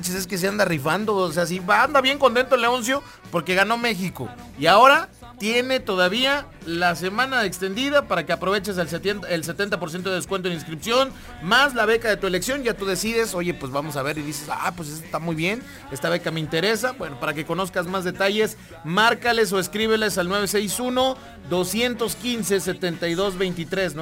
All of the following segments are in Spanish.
manches, es que se anda rifando, o sea, sí, anda bien contento Leoncio porque ganó México. Y ahora tiene todavía la semana extendida para que aproveches el 70% de descuento en inscripción, más la beca de tu elección. Ya tú decides, oye, pues vamos a ver, y dices, pues está muy bien, esta beca me interesa. Bueno, para que conozcas más detalles, márcales o escríbeles al 961-215-7223,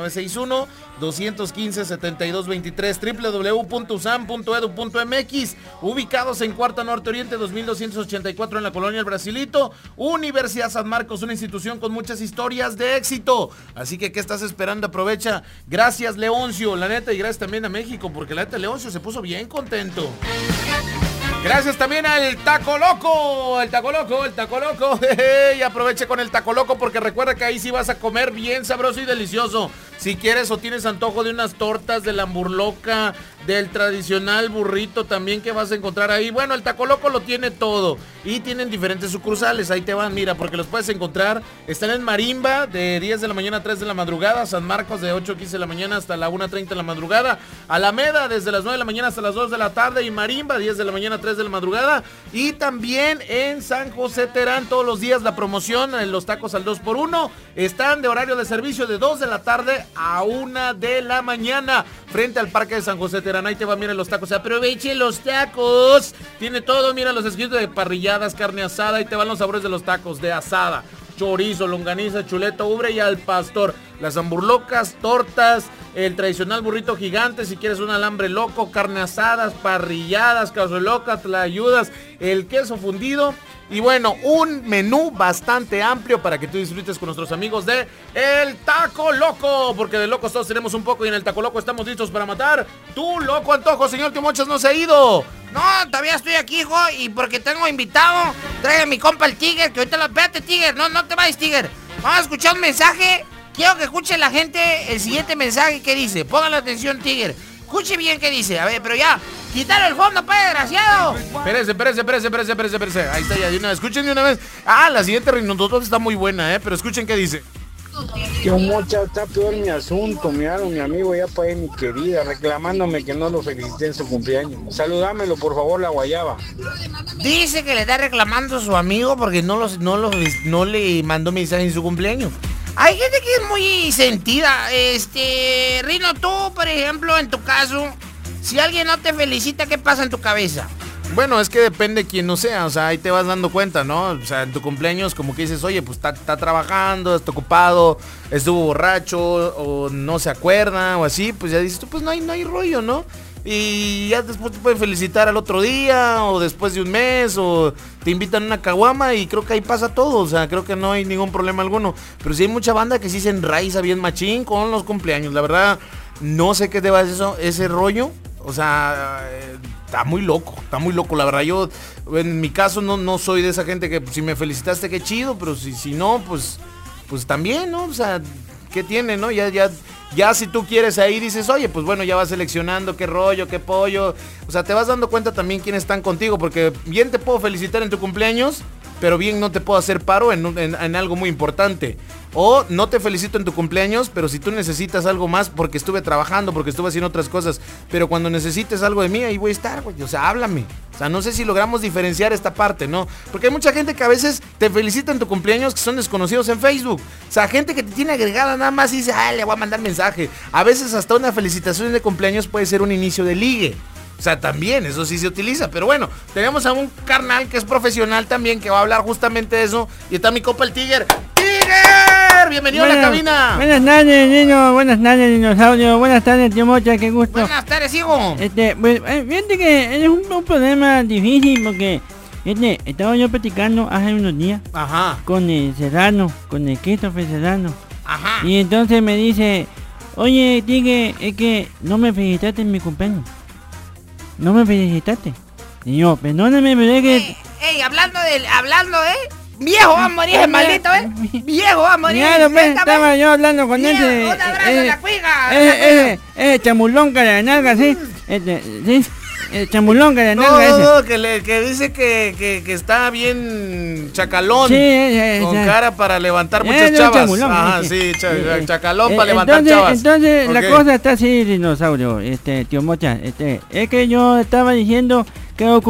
961-215-7223, www.usam.edu.mx, ubicados en Cuarta Norte Oriente 2284 en la colonia El Brasilito. Universidad San Marcos, una institución con muchas historias de éxito. Así que, ¿qué estás esperando? Aprovecha. Gracias, Leoncio, la neta, y gracias también a México, porque la neta Leoncio se puso bien contento. Gracias también al Taco Loco, el Taco Loco. Y aproveche con el Taco Loco, porque recuerda que ahí sí vas a comer bien sabroso y delicioso. Si quieres o tienes antojo de unas tortas, de la hamburloca, del tradicional burrito también que vas a encontrar ahí. Bueno, el Taco Loco lo tiene todo. Y tienen diferentes sucursales, ahí te van, mira, porque los puedes encontrar. Están en Marimba de 10 de la mañana a 3 de la madrugada. San Marcos de 8:15 de la mañana hasta la 1:30 de la madrugada. Alameda desde las 9 de la mañana hasta las 2 de la tarde. Y Marimba 10 de la mañana a 3 de la madrugada. Y también en San José Terán todos los días la promoción en los tacos al 2x1. Están de horario de servicio de 2 de la tarde a 1 de la mañana frente al Parque de San José Terán. Ahí te va, miren los tacos, aproveche los tacos, tiene todo, mira los escritos de parrilladas, carne asada, y te van los sabores de los tacos, de asada, chorizo, longaniza, chuleta, ubre y al pastor, las hamburlocas, tortas, el tradicional burrito gigante, si quieres un alambre loco, carne asadas, parrilladas, cazueloca, tlayudas, el queso fundido. Y bueno, un menú bastante amplio para que tú disfrutes con nuestros amigos de El Taco Loco, porque de locos todos tenemos un poco y en El Taco Loco estamos listos para matar tu loco antojo. Señor Timochas, no se ha ido. No, todavía estoy aquí, hijo, y porque tengo invitado, trae a mi compa el Tiger, que ahorita espérate, Tiger, no te vayas, Tiger. Vamos a escuchar un mensaje, quiero que escuche la gente el siguiente mensaje que dice. Póngale atención, Tiger. Escuche bien qué dice, a ver, pero ya, quítalo el fondo, pues, desgraciado. Espérese. Ahí está, ya de una vez. Escuchen de una vez. La siguiente Rinototot está muy buena, pero escuchen qué dice. Tío Mocha, está peor mi asunto, mi amigo ya pagué mi querida, reclamándome que no lo felicité en su cumpleaños. Saludámelo, por favor, la guayaba. Dice que le está reclamando a su amigo porque no le mandó mensaje en su cumpleaños. Hay gente que es muy sentida. Rino, tú, por ejemplo, en tu caso, si alguien no te felicita, ¿qué pasa en tu cabeza? Bueno, es que depende quién no sea, o sea, ahí te vas dando cuenta, ¿no? O sea, en tu cumpleaños como que dices, oye, pues está trabajando, está ocupado, estuvo borracho, o no se acuerda, o así, pues ya dices tú, pues no hay rollo, ¿no? Y ya después te pueden felicitar al otro día, o después de un mes, o te invitan a una caguama, y creo que ahí pasa todo, o sea, creo que no hay ningún problema alguno. Pero sí hay mucha banda que sí se enraiza bien machín con los cumpleaños, la verdad, no sé qué te va a hacer ese rollo, o sea... Está muy loco, la verdad. Yo, en mi caso, no soy de esa gente que si me felicitaste, qué chido, pero si no, pues también, ¿no? O sea, ¿qué tiene, no? Ya si tú quieres ahí, dices, oye, pues bueno, ya vas seleccionando qué rollo, qué pollo. O sea, te vas dando cuenta también quiénes están contigo, porque bien te puedo felicitar en tu cumpleaños, pero bien no te puedo hacer paro en algo muy importante. O no te felicito en tu cumpleaños, pero si tú necesitas algo más, porque estuve trabajando, porque estuve haciendo otras cosas, pero cuando necesites algo de mí, ahí voy a estar, güey. O sea, háblame. O sea, no sé si logramos diferenciar esta parte, ¿no? Porque hay mucha gente que a veces te felicita en tu cumpleaños que son desconocidos en Facebook. O sea, gente que te tiene agregada nada más y dice, le voy a mandar mensaje. A veces hasta una felicitación de cumpleaños puede ser un inicio de ligue. O sea, también, eso sí se utiliza. Pero bueno, tenemos a un carnal que es profesional también, que va a hablar justamente de eso. Y está mi copa el Tiger. ¡Tiger! Bienvenido a la cabina. Buenas tardes, niño. Buenas tardes, dinosaurio. Buenas tardes, tío Mocha, qué gusto. Buenas tardes, hijo. Fíjate que es un problema difícil porque... estaba yo platicando hace unos días. Ajá. Con el Serrano, con el Christopher Serrano. Ajá. Y entonces me dice, oye, Tiger, es que no me felicitaste en mi cumpleaños. No me felicitaste. Y yo, perdóname, pero es que... hablando, viejo va a morir el maldito, viejo va a morir. Claro, estaba yo hablando con ese... Un abrazo a la cuiga. Ese chamulón que le nalga, sí. Sí. El chamulón que le nalga ese. No, que dice que está bien chacalón. Sí, con cara para levantar muchas chavas. Chamulón, sí, chacalón para levantar chavas. Entonces, okay. La cosa está así, dinosaurio, tío Mocha. Es que yo estaba diciendo que